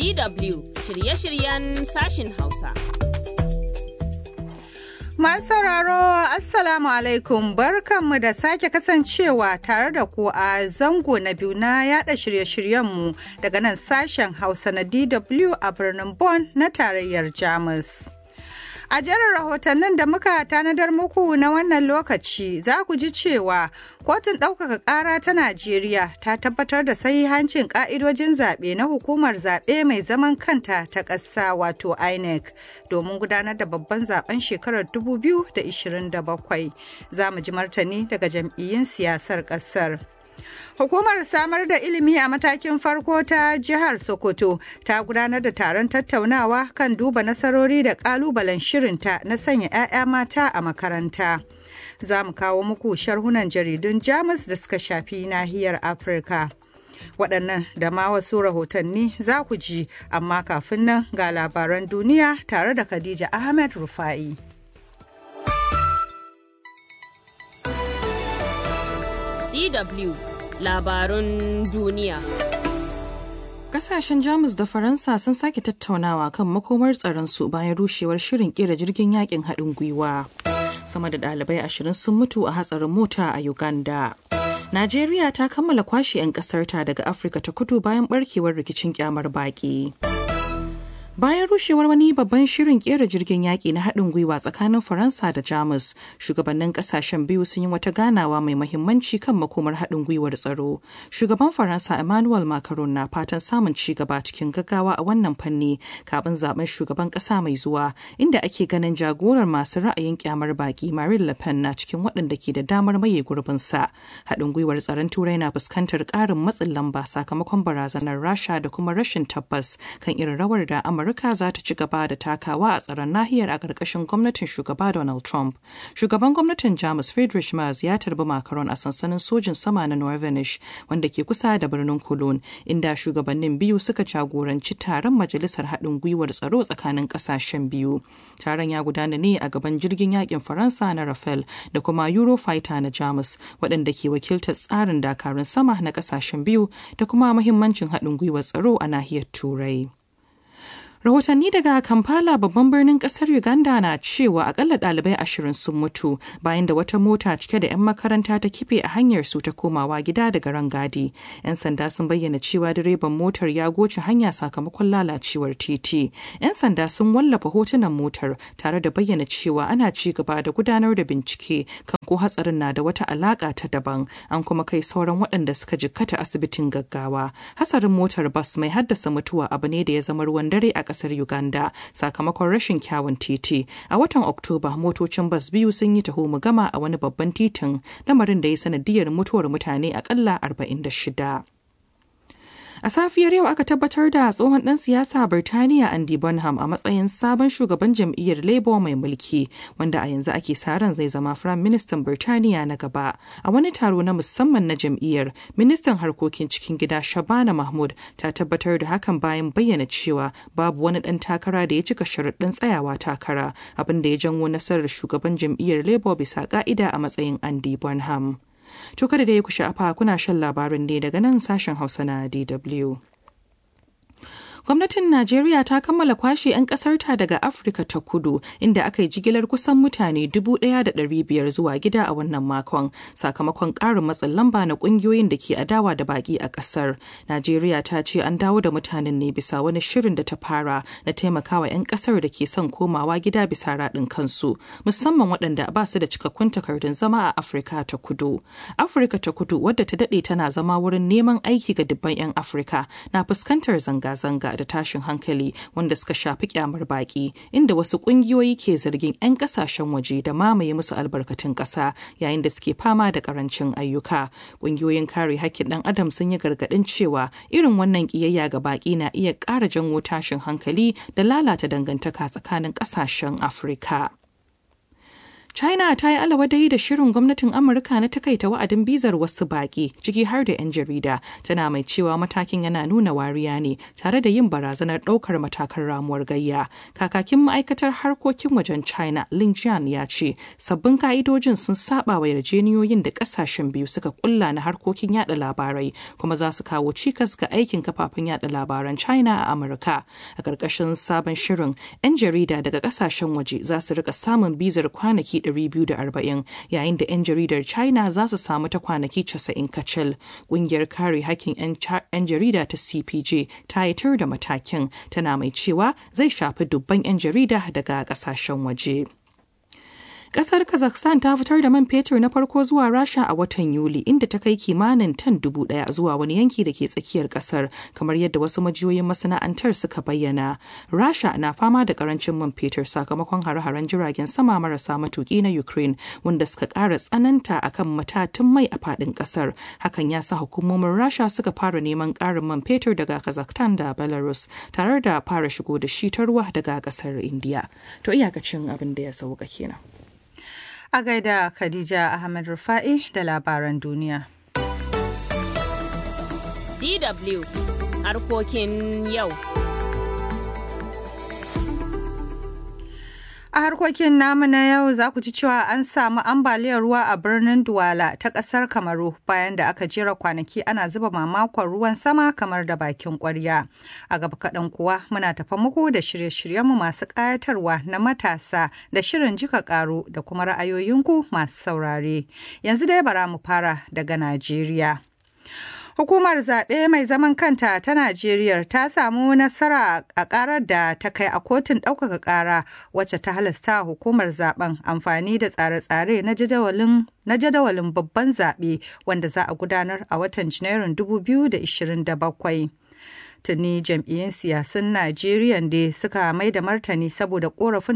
DW shirye-shiryen sashin Hausa. Masu sauraro, Assalamu alaikum, barkanmu da sake kasancewa tare da ku a zango na biyu na yada shirye-shiryenmu daga nan sashen Hausa na DW a birnin Bonn na tarayyar Jamus. A jerin rahotannin da muka tanadar muku na wannan lokaci za ku ji cewa kotun ɗaukaka ƙara ta Najeriya ta tabbatar da sahihancin ƙa'idojin zaɓe na hukumar zaɓe mai zaman kanta ta ƙasa wato INEC domin gudanar da babban zaɓen shekarar 2027. Za mu ji martani daga jam'iyyun siyasar ƙasar. Hukumar samar da ilimi a matakin farko ta jihar Sokoto ta gudanar da taron tattaunawa kan duba nasarori da kalubalen shirinta na sanya 'ya'ya mata a makaranta. Za mu kawo muku sharhunan jaridun Jamus da suka shafi nahiyar Afirka. Waɗannan da ma wasu rahotanni za ku ji, amma kafin nan ga labaran duniya tare da Khadija Ahmed Rufa'i. DW labarun duniya. Kasashen Jamus da Faransa sun sake tattaunawa kan makomar tsaronsu bayan rushewar shirin kera jirgin yakin haɗin gwiwa. Sama da ɗalibai 20 sun mutu a hatsarin mota a Uganda. Najeriya ta kammala kwashe 'yan ƙasarta daga Afirka ta kudu bayan barkewar rikicin kyamar baƙi. Bayan rushewar wani babban shirin kera jirgin yaƙi na haɗin gwiwa tsakanin Faransa da Jamus, shugabannin ƙasashen biyu sun yi wata ganawa mai mahimmanci kan makomar haɗin gwiwar tsaro. Shugaban Faransa Emmanuel Macron na fatan samun ci gaba cikin gaggawa a wannan fanni kafin zaben shugaban ƙasa mai zuwa, inda ake ganin jagorar masu ra'ayin kyamar baƙi Marine Le Pen na cikin waɗanda ke da damar maye gurbinsa. Haɗin gwiwar tsaron Turai na fuskantar ƙarin matsin lamba sakamakon barazanar Rasha da kuma rashin tabbas kan irin rawar da Amurka za ta ci gaba da takawa a tsaron nahiyar a ƙarƙashin gwamnatin shugaba Donald Trump. Shugaban gwamnatin Jamus Friedrich Merz ya tarbi Macron a sansanin sojin sama na Norvenish wanda ke kusa da birnin Cologne, inda shugabannin biyu suka jagoranci taron majalisar haɗin gwiwar tsaro tsakanin ƙasashen biyu. Taron ya gudana ne a gaban jirgin yakin Faransa na Rafale da kuma Eurofighter na Jamus, waɗanda ke wakiltar tsarin dakarun sama na ƙasashen biyu da kuma muhimmancin haɗin gwiwar tsaro a nahiyar Turai. Rahotanni daga Kampala babban birnin kasar Uganda na cewa akalla ɗalibai 20 sun mutu bayan da wata mota cike da 'yan makaranta ta kife a hanyar su ta komawa gida daga rangadi. 'Yan sanda sun bayyana cewa direban motar ya goce hanya sakamakon lalacewar titi. 'Yan sanda sun wallafa hotunan motar tare da bayyana cewa ana ci gaba da gudanar da bincike kan ko hatsarin na da wata alaka ta daban. An kuma kai sauran waɗanda suka jikkata asibitin gaggawa. Hatsarin motar bas mai haddasa mutuwa abu ne da ya zama ruwan dare a kasar Uganda sakamakon rashin kyawun titi. A watan Oktoba, motocin bas biyu sun yi taho gama a wani babban titin, lamarin da ya sanadiyar mutuwar mutane akalla 46. A safiyar yau aka tabbatar da tsohon ɗan siyasa Birtaniya Andy Burnham a matsayin sabon shugaban jam'iyyar Labour mai mulki, wanda a yanzu ake sa ran zai zama Firayim Ministan Birtaniya na gaba. A wani taro na musamman na jam'iyyar, Ministan Harkokin Cikin Gida Shabana Mahmud ta tabbatar da hakan bayan bayyana cewa babu wani ɗan takara da ya cika sharuɗin tsayawa takara, abin da ya janwo nasarar shugaban jam'iyyar Labour bisa ƙa'ida a matsayin Andy Burnham. To kada da ya ku sha'afa kuna shan labarin ne daga nan sashen Hausa na DW. Gwamnatin Najeriya ta kammala kwashe 'yan ƙasarta daga Afirka ta kudu, inda aka yi jigilar kusan mutane 1,500 zuwa gida a wannan makon sakamakon ƙarin matsin lamba na ƙungiyoyin da ke adawa da baƙi a ƙasar. Najeriya ta ce an dawo da mutanen ne bisa wani shirin da ta fara na taimakawa 'yan ƙasar da ke son komawa gida bisa raɗin kansu, musamman waɗanda ba su da cikakkun takardun zama a Afirka ta kudu. Afirka ta kudu, wadda ta daɗe tana zama wurin neman aiki ga dubban 'yan Afirka, na fuskantar zanga-zanga da tashin hankali wanda suka shafi kyamar baki, inda wasu kungiyoyi ke zargin 'yan kasashen waje da mamaye musu albarkatun ƙasa yayin da suke fama da karancin ayyuka. Kungiyoyin kare haƙƙin ɗan adam sun yi gargaɗin cewa irin wannan ƙiyayya ga baki na iya ƙara janwo tashin hankali da lalata dangantaka tsakanin ƙasashen Afirka. China ta yi alawadai da shirin gwamnatin Amurka na takaita wa'adin bizar wasu baƙi, ciki har da 'yan jarida, tana mai cewa matakin yana nuna wariya ne tare da yin barazanar ɗaukar matakan ramuwar gayya. Kakakin ma'aikatar harkokin wajen China, Lin Jian, ya ce sabbin ka'idojin sun saba wa yarjejeniyoyin da ƙasashen biyu suka kulla na harkokin yada labarai, kuma za su kawo cikas ga aikin kafafen yada labaran China a Amurka. A ƙarƙashin sabon shirin, 'yan jarida daga ƙasashen waje za su rika samun bizar kwanaki 240 yayin da 'yan jaridar China za su samu ta kwanaki 90 kacal. Ƙungiyar kare hakkin 'yan jarida ta CPJ ta yi tur da matakin, tana mai cewa zai shafi dubban 'yan jarida daga ƙasashen waje. Kasar Kazakhstan ta fitar da man fetur na farko zuwa Rasha a watan Yuli, inda ta kai kimanin tan 1,000 zuwa wani yanki da ke tsakiyar kasar, kamar yadda wasu majiyoyin masana'antar suka bayyana. Rasha na fama da karancin man fetur sakamakon hare-haren jiragen sama marasa matuki na Ukraine, wanda suka ƙara tsananta akan matatun mai a faɗin kasar. Hakan ya sa hukumomin Rasha suka fara neman ƙarin man fetur daga Kazakhstan da Belarus, tare da fara shigo da shi ta ruwa daga kasar India. To iyakacin abin da ya sauka kenan. A gaida Khadija Ahmed Rufa'i da labaran duniya. DW harkokin yau. A harkokin namu na yau za ku ji cewa an samu ambaliyar ruwa a birnin Douala ta ƙasar Kamaru bayan da aka jera kwanaki ana zuba mamakon ruwan sama kamar da bakin ƙwarya. A gaba kaɗan kuwa muna tafa muku da shirye-shiryenmu masu ƙayatarwa na matasa da shirin jika ƙaro da kuma ra'ayoyinku masu saurare. Yanzu dai bara mu fara daga Najeriya. Hukumar zaɓe mai zaman kanta ta Najeriya ta samu nasara a ƙarar da ta kai a kotun ɗaukaka ƙara wacce ta halasta hukumar zaɓen amfani da tsare-tsare na jadawalin babban zaɓe wanda za a gudanar a watan Janairun 2027. Tuni jam'iyyun siyasun Najeriya da suka mai da martani saboda ƙorafin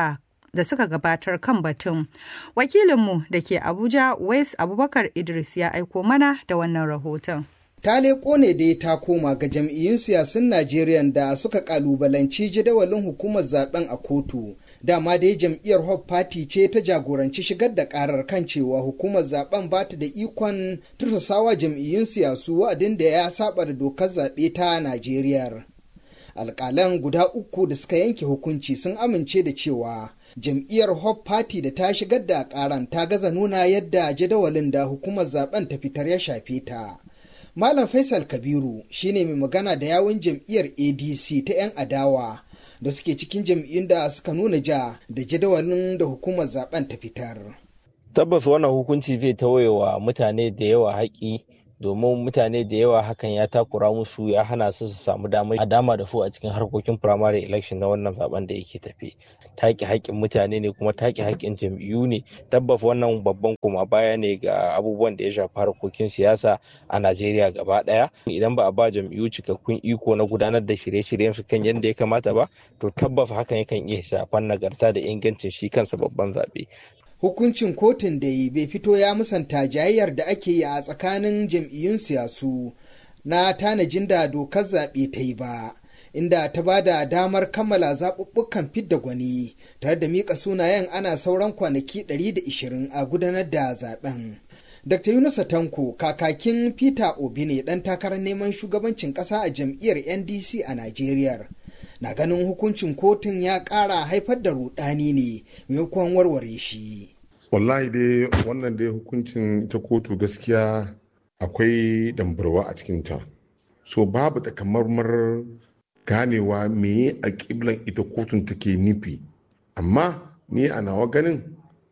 da suka gabatar kan batun. Wakilinmu da ke Abuja, Wais Abubakar Idris, ya aiko mana da wannan rahoton. Ta leƙo ne dai ta koma ga jam'iyyun siyasun Najeriya da suka kalubalanci jadawalin hukumar zaben a kotu. Dama dai jam'iyyar Hope Party ce ta jagoranci shigar da ƙarar kan cewa hukumar zaben ba ta da ikon tursasawa jam'iyyun siyasu wa'adin da ya saba da dokar zaɓe ta Najeriya. Alƙalan guda uku da suka yanke hukunci sun amince da cewa jam'iyyar Hope Party da ta shigar da ƙaran ta gaza nuna yadda jadawalin da hukumar zaben ta fitar ya shafe ta. Malam Faisal Kabiru shine mai magana da yawun jam'iyyar ADC ta 'yan adawa da suke cikin jam'iyyun da suka nuna ja da jadawalin da hukumar zaben ta fitar. Tabbas wannan hukunci zai tawayewa mutane da yawa haƙi, domin mutane da yawa hakan ya takura musu, ya hana su samu damar a dama da su a cikin harkokin primary election na wannan zaben da yake tafe. Take haƙƙin mutane ne kuma take haƙƙin jam'iyyu ne. Tabbas wannan babban koma baya ne ga abubuwan da ya shafi harkokin siyasa a Najeriya gaba ɗaya. Idan ba a ba jam'iyyu cikakkun iko na gudanar da shirye-shiryen su kan yadda ya kamata ba, to tabbas hakan yakan iya shafan nagarta da ingancin shi kansa babban zaɓe. Hukuncin kotun da yi bai fito ya musanta jayayyar da ake yi a tsakanin jam'iyyun siyasu na tanajin da dokar zaɓe ta yi ba, inda ta ba da damar kammala zaɓuɓɓukan fidda gwani tare da miƙa sunayen ana sauran kwanaki 120 a gudanar da zaɓen. Dr. Yunusa Tanko, kakakin Peter Obi ne ɗan takarar neman shugabancin ƙasa a jam'iyyar NDC a Najeriya. Na ganin hukuncin kotun ya ƙara haifar da rudani ne maimakon warware shi. Wallahi dai wannan dai hukuncin ta kotu gaskiya akwai dambarwa a cikinta. So babu takamaiman ganewa meye a ƙiblan ita kotun take nufi. Amma ni a nawa ganin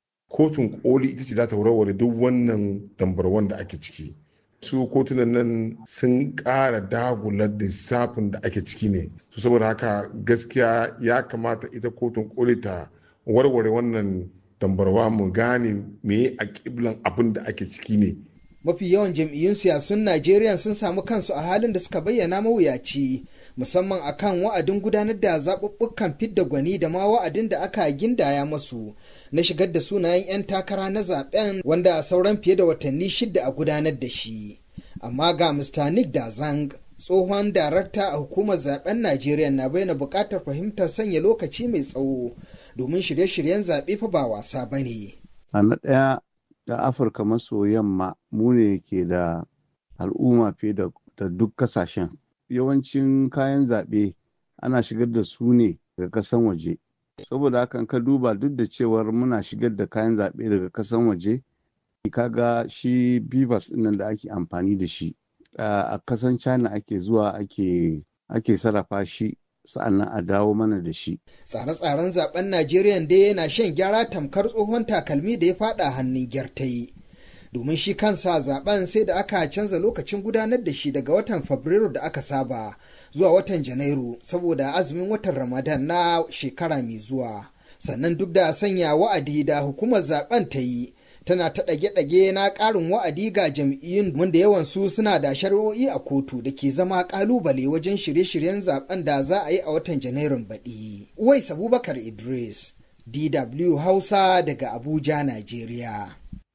kotun koli ita ce za ta warware duk wannan dambarwan da ake ciki. Su kotunan nan sun ƙara dagular lissafin da ake ciki ne. So saboda haka gaskiya ya kamata ita kotun koli ta warware wannan dambarwa mu gane me a kiblan abin da ake ciki ne. Mafi yawan jam'iyyun siyasun Najeriya sun samu kansu a halin da suka bayyana mawuyaci, musamman akan wa'adin gudanar da zaɓuɓɓukan fidda gwani da ma wa'adin da aka gindaya masu na shigar da sunayen 'yan takara na zaben wanda sauran fiye da watanni 6 a gudanar da shi. Amma ga Mr. Nick Dazang, tsohon darakta a hukumar zaben Najeriya, na bayyana buƙatar fahimtar sanya lokaci mai tsawo domin shirye-shiryen zaɓe fa ba wasa ba ne. A na ɗaya da Afirka maso yamma mu ne ke da al'umma fiye da duk kasashen. Yawancin kayan zaɓe ana shigar da su ne daga ƙasan waje. Saboda haka ka duba duk da cewar muna shigar da kayan zaɓe daga ƙasan waje, kaga shi bivas ɗin da ake amfani da shi a ƙasan China ake zuwa ake sarrafa shi sa'annan a dawo mana da shi. Tsare-tsaren zaben Najeriya dai yana shan gyara tamkar tsohon takalmi da ya fada hannun gyartayi. Domin shi kansa zaben sai da aka canza lokacin gudanar da shi daga watan Fabrairu da aka saba zuwa watan Janairu saboda azumin watan Ramadan na shekara mai zuwa. Sannan duk da sanya wa'adi da hukumar zaben ta yi, tana ta ɗage-ɗage na ƙarin wa'adi ga jam'iyyun wanda yawansu suna da shari'o'i a kotu da ke zama ƙalubale wajen shirye-shiryen zaben da za a yi a watan Janairun baɗi. Uwais Abubakar Idris, DW Hausa daga Abuja, Najeriya.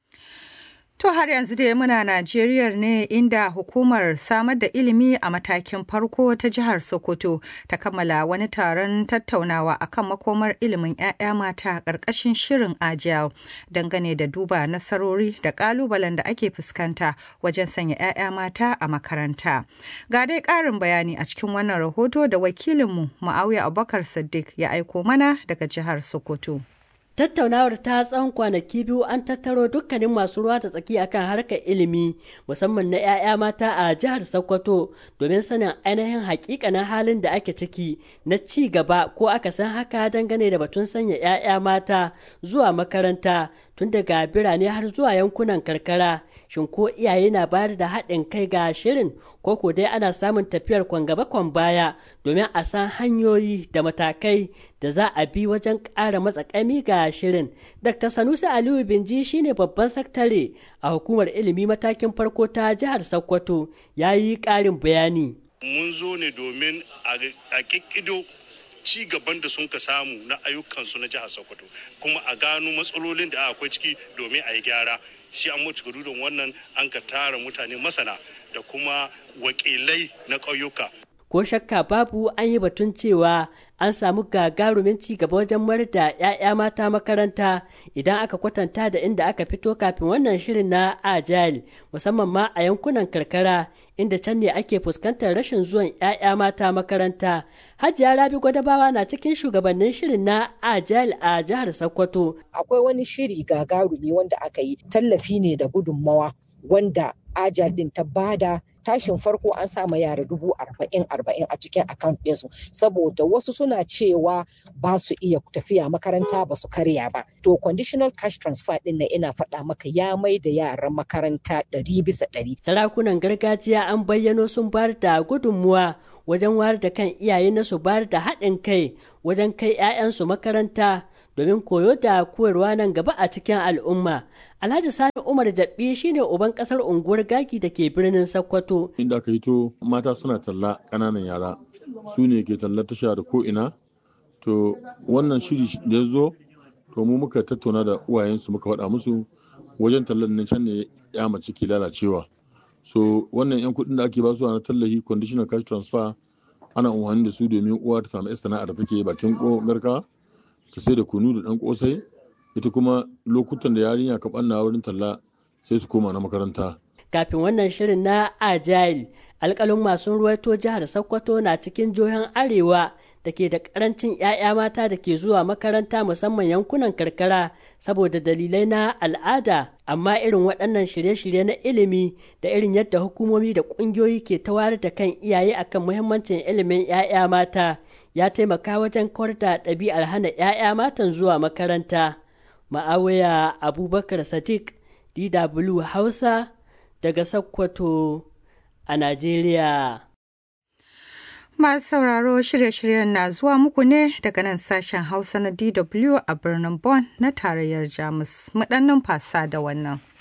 To har yanzu dai muna Najeriya ne inda hukumar samar da ilimi a matakin farko ta jihar Sokoto ta kammala wani taron tattaunawa akan makomar ilimin 'ya'ya mata ƙarƙashin shirin Agile dangane da duba nasarori da ƙalubalen da ake fuskanta wajen sanya 'ya'ya mata a makaranta. Ga dai ƙarin bayani a cikin wannan rahoto da wakilinmu Muawiya Abubakar Siddiq ya aiko mana daga jihar Sokoto. Tattaunawar ta tsawon kwanaki biyu an tattaro dukkanin masu ruwa da tsaki akan harkar ilimi musamman na 'ya'ya mata a jihar Sokoto domin sanin ainihin hakikanin halin da ake ciki na ci gaba ko aka san haka dangane da batun sanya 'ya'ya mata zuwa makaranta tun daga birane har zuwa yankunan karkara. Shin ko iyaye na bayar da haɗin kai ga shirin ko dai ana samun tafiyar kwan gaba kwan baya domin a san hanyoyi da matakai da za a bi wajen ƙara matsakami ga shirin. Dr. Sanusi Aliyu Binji shine babban sakatare a hukumar ilimi matakin farko ta jihar Sokoto ya yi ƙarin bayani. Mun zo ne domin a ƙiƙido ci gaban da sun ka samu na ayyukansu na jihar Sokoto kuma a gano matsalolin da akwai ciki domin a yi gyara. Shi an mutu gudun wannan an ka tara mutane masana da kuma wakilai na ƙauyuka. Ko shakka babu an yi batun cewa an samu gagarumin ci gaba wajen mayar da 'ya'ya mata makaranta idan aka kwatanta da inda aka fito kafin wannan shirin na Agile musamman ma a yankunan karkara inda can ne ake fuskantar rashin zuwan 'ya'ya mata makaranta. Hajiya Rabi Gwadabawa na cikin shugabannin shirin na Agile a jihar Sokoto. Akwai wani shiri gagarumi wanda aka yi tallafi ne da gudunmawa wanda Agile din ta bada. Tashin farko an sama yara 40,000 a cikin account ɗinsu saboda wasu suna cewa ba su iya tafiya makaranta ba su karya ba. To conditional cash transfer ɗin na ina faɗa maka ya mai da yaran makaranta 100%. Sarakunan gargajiya an bayyano sun bayar da gudunmuwa wajen wayar da kan iyaye na su bayar da haɗin kai wajen kai 'ya'yansu makaranta domin koyo da koyarwa nan gaba a cikin al'umma. Alhaji Sani Umar Jabbi shine uban kasar unguwar Gaki da ke birnin Sokoto. Inda aka hito mata suna talla ƙananan yara su ne ke talla tasha da ko'ina. To wannan shiri da ya zo to mu muka tattauna da uwayensu muka faɗa musu wajen tallar nan can ne ya mace ke lalacewa. So wannan 'yan kuɗin da ake ba su na tallahi conditional cash transfer ana amfani da su domin uwa ta samu sana'ar da take bakin garka ta sai da kunu da ɗan ƙosai. Ita kuma lokutan da yarinya ka ɓanna wurin talla sai su koma na makaranta. Kafin wannan shirin na Agile, alƙalin masu ruwaito jihar Sokoto na cikin jihohin Arewa da ke da ƙarancin 'ya'ya mata da ke zuwa makaranta musamman yankunan karkara saboda dalilai na al'ada. Amma irin waɗannan shirye-shirye na ilimi da irin yadda hukumomi da ƙungiyoyi ke tawar da kan iyaye akan muhimmancin ilimin 'ya'ya mata ya taimaka wajen kawar da ɗabi'ar hana 'ya'ya matan zuwa makaranta. Ma'awiya Abubakar Sadiq, DW Hausa daga Sokoto a Najeriya. Masu sauraro shirye-shiryen na zuwa muku ne daga nan sashen Hausa na DW a birnin Bonn na tarayyar Jamus. Mu ɗan numfasa da wannan.